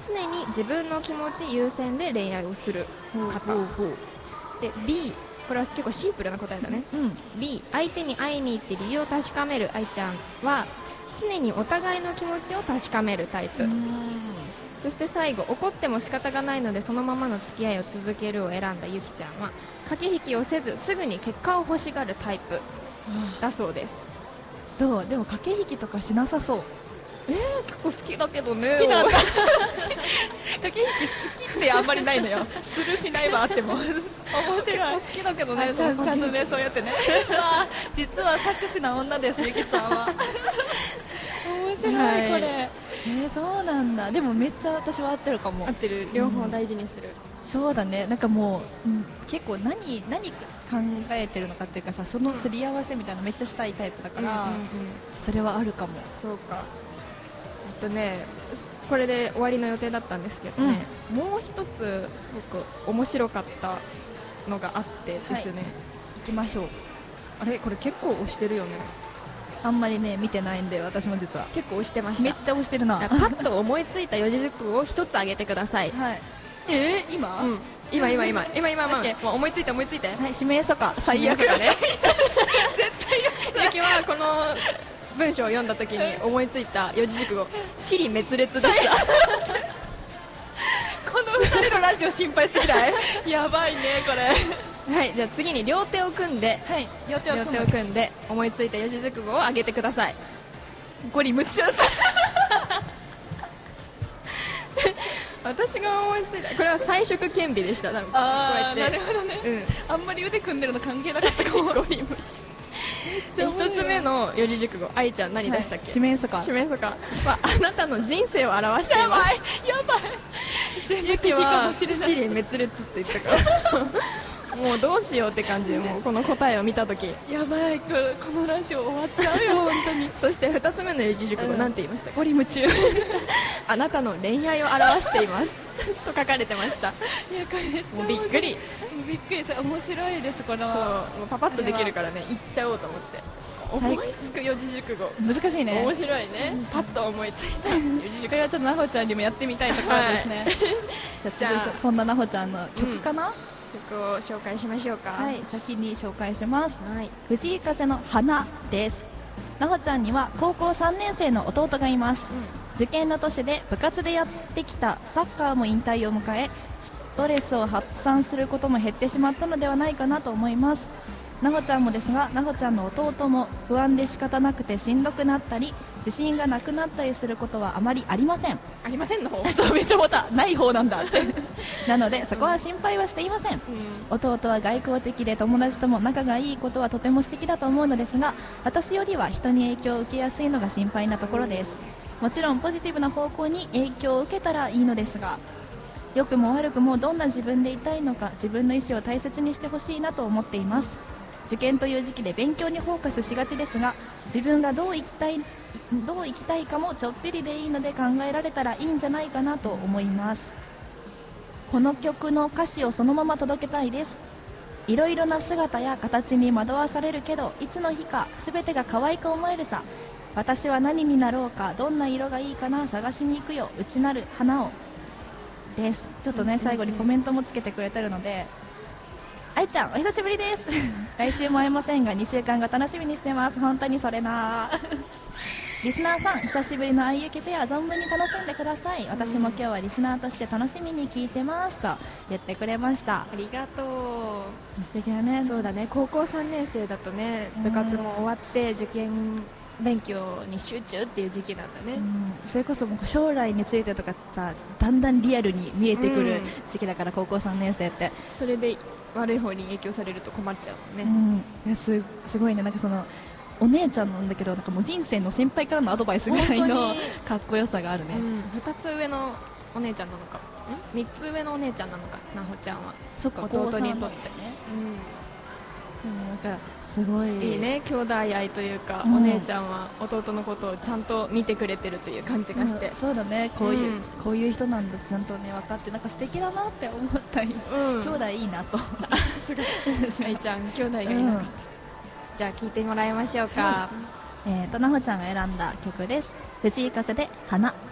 常に自分の気持ち優先で恋愛をする方で、 B、 これは結構シンプルな答えだね、B、 相手に会いに行って理由を確かめる愛ちゃんは常にお互いの気持ちを確かめるタイプ。そして最後、怒っても仕方がないのでそのままの付き合いを続けるを選んだゆきちゃんは駆け引きをせずすぐに結果を欲しがるタイプだそうです。 どう？でも駆け引きとかしなさそう。 結構好きだけどね。 好きなんだ駆け引き好きってあんまりないのよするしないはあっても面白い。 結構好きだけどね。 ちゃんとね、そうやってね実は作詞な女です、ゆきちゃんは面白い、 はい、 これそうなんだ。でもめっちゃ私は合ってるかも。 合ってる。両方大事にする、 そうだね。なんかもう、結構何考えてるのかっていうかさ、そのすり合わせみたいなのめっちゃしたいタイプだから、それはあるかも。そうか。 これで終わりの予定だったんですけどね、もう一つすごく面白かったのがあってですね、 行きましょう。 あれ、これ結構押してるよね。 あんまりね見てないんで、私も実は結構押してました。 めっちゃ押してるな。 パッと思いついた四字熟語を一つ挙げてください。 はい。今、 もう思いついてはい、 指名そか最悪だね絶対ゆきはこの文章を読んだ時に思いついた四字熟語、支離滅裂でしたこの2人のラジオ心配すぎないやばいねこれ。 はい、じゃあ次に両手を組んで、両手を組んで思いついた四字熟語を挙げてください。 ゴリ夢中さ私が思いついた、これは彩色顕微でした。なるほどね、 あんまり腕組んでるの関係なかったかも。 ゴリ夢中。一つ目の四字熟語、愛ちゃん何出したっけ？ 指名そかはあなたの人生を表しています。 やばいゆきは支離滅裂って言ったからもうどうしようって感じで、もうこの答えを見たときやばい、このラジオ終わっちゃうよ本当にそして2つ目の四字熟語、なんて言いました？ ゴリ夢中あなたの恋愛を表していますと書かれてました。 いや、これもうびっくり、 それ面白いです。これはそう、もうパパッとできるからね、言っちゃおうと思って。思いつく四字熟語難しいね。 面白いね、パッと思いついた四字熟語。 これはちょっとなほちゃんにもやってみたいところですねじゃあそんななほちゃんの曲かな、 曲を紹介しましょうか。 はい、先に紹介します。藤井風の花です。なほちゃんには高校3年生の弟がいます。受験の年で部活でやってきたサッカーも引退を迎え、ストレスを発散することも減ってしまったのではないかなと思います。なほちゃんもですが、なほちゃんの弟も不安で仕方なくてしんどくなったり自信がなくなったりすることはあまりありません。 ありませんの方そう、めっちゃ思った。ない方なんだなのでそこは心配はしていません。弟は外交的で友達とも仲がいいことはとても素敵だと思うのですが、私よりは人に影響を受けやすいのが心配なところです。もちろんポジティブな方向に影響を受けたらいいのですが、良くも悪くもどんな自分でいたいのか自分の意思を大切にしてほしいなと思っています。受験という時期で勉強にフォーカスしがちですが、自分がどう生きたいかもちょっぴりでいいので考えられたらいいんじゃないかなと思います。この曲の歌詞をそのまま届けたいです。いろいろな姿や形に惑わされるけど、いつの日か全てが可愛く思えるさ。私は何になろうか、どんな色がいいかな、探しに行くよ、内なる花をです。ちょっとね、最後にコメントもつけてくれてるので、愛ちゃんお久しぶりです来週も会えませんが2週間が楽しみにしてます。本当にそれなリスナーさん、久しぶりのあいゆきペア存分に楽しんでください。私も今日はリスナーとして楽しみに聞いてますと言ってくれました。 ありがとう。 素敵だね。 そうだね、高校3年生だとね、部活も終わって受験勉強に集中っていう時期なんだね。 それこそもう将来についてとかさ、だんだんリアルに見えてくる時期だから、高校3年生って。 それで悪い方に影響されると困っちゃうね。 いや、すごいね。なんかそのお姉ちゃんなんだけど、なんかもう人生の先輩からのアドバイスぐらいのかっこよさがあるね。 2つ上のお姉ちゃんなのか、3つ上のお姉ちゃんなのか、なほちゃんは。 そっか、 弟にとってね。 なんかすごいいいね、兄弟愛というか、お姉ちゃんは弟のことをちゃんと見てくれてるという感じがして、 そうだね、こういう人なんだってちゃんとね分かって、なんか素敵だなって思ったり、兄弟いいなと愛ちゃん兄弟がいいな、じゃあ聞いてもらいましょうか。 なほちゃんが選んだ曲です。藤井風で花。